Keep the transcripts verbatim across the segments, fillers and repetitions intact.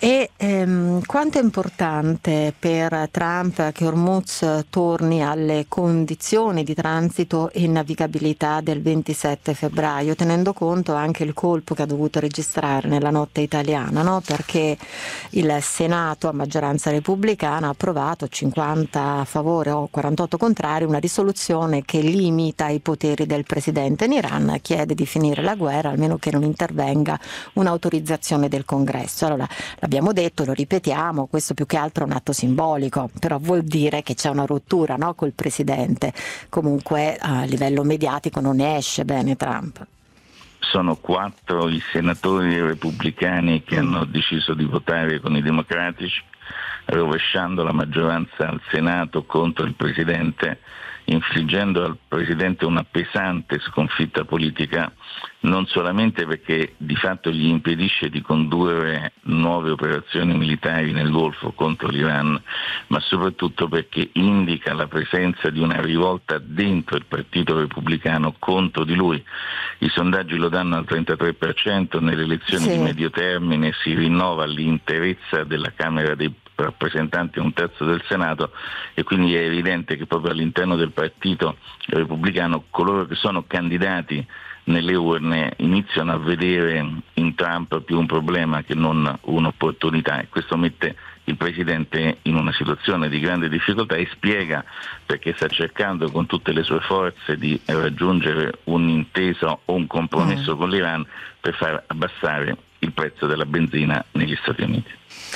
E ehm, quanto è importante per Trump che Hormuz torni alle condizioni di transito e navigabilità del ventisette febbraio, tenendo conto anche il colpo che ha dovuto registrare nella notte italiana, no? Perché il Senato a maggioranza repubblicana ha approvato cinquanta a favore o quarantotto contrari una risoluzione che limita i poteri del presidente in Iran, chiede di finire la guerra, almeno che non intervenga un'autorizzazione del Congresso. Allora, abbiamo detto, lo ripetiamo, questo più che altro è un atto simbolico, però vuol dire che c'è una rottura, no, col presidente. Comunque a livello mediatico non ne esce bene Trump. Sono quattro i senatori repubblicani che mm. hanno deciso di votare con i democratici, rovesciando la maggioranza al Senato contro il presidente, infliggendo al presidente una pesante sconfitta politica, non solamente perché di fatto gli impedisce di condurre nuove operazioni militari nel Golfo contro l'Iran, ma soprattutto perché indica la presenza di una rivolta dentro il Partito Repubblicano contro di lui. I sondaggi lo danno al trentatré per cento, nelle elezioni sì. di medio termine si rinnova l'interezza della Camera dei rappresentanti un terzo del Senato, e quindi è evidente che proprio all'interno del Partito Repubblicano coloro che sono candidati nelle urne iniziano a vedere in Trump più un problema che non un'opportunità, e questo mette il Presidente in una situazione di grande difficoltà e spiega perché sta cercando con tutte le sue forze di raggiungere un'intesa o un compromesso mm. con l'Iran per far abbassare il prezzo della benzina negli Stati Uniti.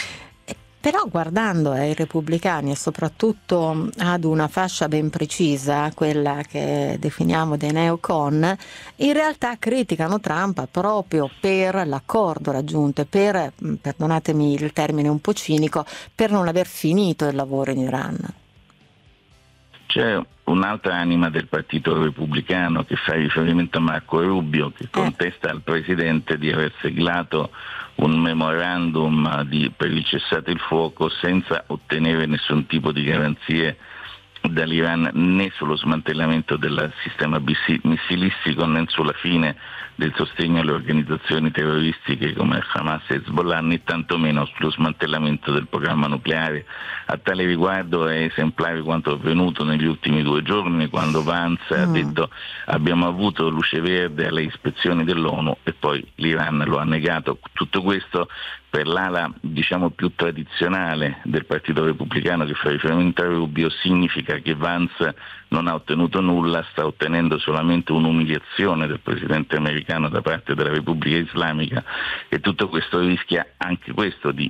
Però guardando ai repubblicani e soprattutto ad una fascia ben precisa, quella che definiamo dei neocon, in realtà criticano Trump proprio per l'accordo raggiunto e per, perdonatemi il termine un po' cinico, per non aver finito il lavoro in Iran. C'è un'altra anima del Partito Repubblicano che fa riferimento a Marco Rubio, che contesta eh. al Presidente di aver siglato un memorandum di, per il cessate il fuoco senza ottenere nessun tipo di garanzie dall'Iran, né sullo smantellamento del sistema missilistico, né sulla fine del sostegno alle organizzazioni terroristiche come Hamas e Hezbollah, né tantomeno sullo smantellamento del programma nucleare. A tale riguardo è esemplare quanto avvenuto negli ultimi due giorni, quando Vance mm. ha detto abbiamo avuto luce verde alle ispezioni dell'ONU e poi l'Iran lo ha negato. Tutto questo per l'ala diciamo più tradizionale del Partito Repubblicano, che fa riferimento a Rubio, significa che Vance non ha ottenuto nulla, sta ottenendo solamente un'umiliazione del presidente americano da parte della Repubblica Islamica, e tutto questo rischia anche questo di